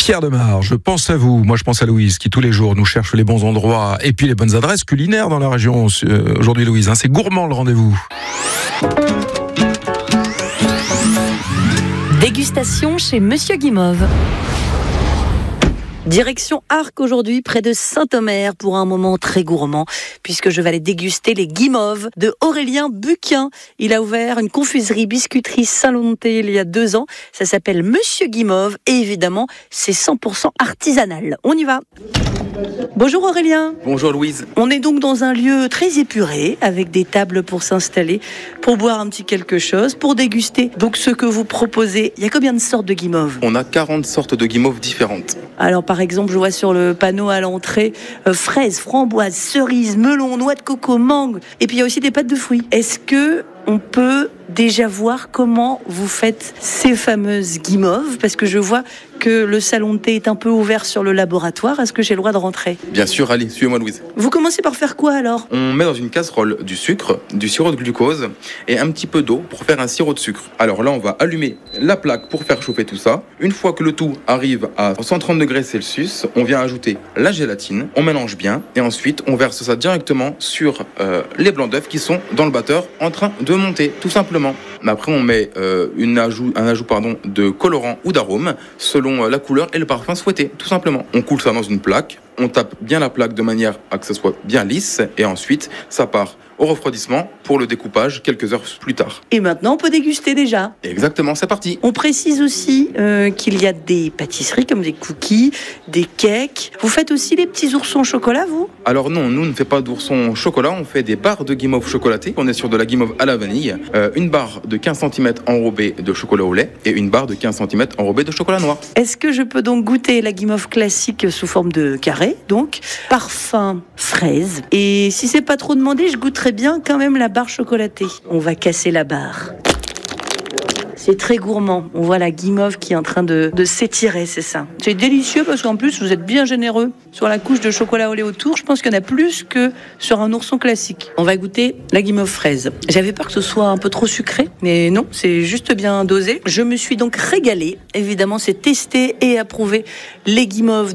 Pierre Demar, je pense à vous. Moi, je pense à Louise qui, tous les jours, nous cherche les bons endroits et puis les bonnes adresses culinaires dans la région. Aujourd'hui, Louise, c'est gourmand le rendez-vous. Dégustation chez Monsieur Guimauve. Direction Arques aujourd'hui, près de Saint-Omer, pour un moment très gourmand, puisque je vais aller déguster les guimauves de Aurélien Buquin. Il a ouvert une confiserie-biscuiterie Saint-Lonté il y a 2 ans. Ça s'appelle Monsieur Guimauve et évidemment, c'est 100% artisanal. On y va. Bonjour Aurélien. Bonjour Louise. On est donc dans un lieu très épuré, avec des tables pour s'installer, pour boire un petit quelque chose, pour déguster. Donc ce que vous proposez, il y a combien de sortes de guimauves ? On a 40 sortes de guimauves différentes. Alors par exemple, je vois sur le panneau à l'entrée fraises, framboises, cerises, melons, noix de coco, mangue. Et puis il y a aussi des pâtes de fruits. Est-ce que on peut déjà voir comment vous faites ces fameuses guimauves ? Parce que je vois que le salon de thé est un peu ouvert sur le laboratoire. Est-ce que j'ai le droit de rentrer ? Bien sûr, allez, suivez-moi Louise. Vous commencez par faire quoi alors ? On met dans une casserole du sucre, du sirop de glucose et un petit peu d'eau pour faire un sirop de sucre. Alors là, on va allumer la plaque pour faire chauffer tout ça. Une fois que le tout arrive à 130 degrés Celsius, on vient ajouter la gélatine, on mélange bien et ensuite on verse ça directement sur les blancs d'œufs qui sont dans le batteur en train de monter, tout simplement. Après, on met un ajout de colorant ou d'arôme selon la couleur et le parfum souhaité, tout simplement. On coule ça dans une plaque, on tape bien la plaque de manière à que ça soit bien lisse et ensuite ça part au refroidissement pour le découpage quelques heures plus tard. Et maintenant, on peut déguster déjà. Exactement, c'est parti. On précise aussi qu'il y a des pâtisseries comme des cookies, des cakes. Vous faites aussi les petits oursons au chocolat, vous ? Alors non, nous ne fait pas d'oursons au chocolat, on fait des barres de guimauve chocolatées. On est sur de la guimauve à la vanille, une barre de 15 cm enrobée de chocolat au lait et une barre de 15 cm enrobée de chocolat noir. Est-ce que je peux donc goûter la guimauve classique sous forme de carré, donc parfum fraise. Et si c'est pas trop demandé, je goûterais bien quand même la barre chocolatée. On va casser la barre. C'est très gourmand. On voit la guimauve qui est en train de s'étirer, c'est ça. C'est délicieux parce qu'en plus, vous êtes bien généreux. Sur la couche de chocolat au lait autour, je pense qu'il y en a plus que sur un ourson classique. On va goûter la guimauve fraise. J'avais peur que ce soit un peu trop sucré, mais non, c'est juste bien dosé. Je me suis donc régalée. Évidemment, c'est testé et approuvé les guimauves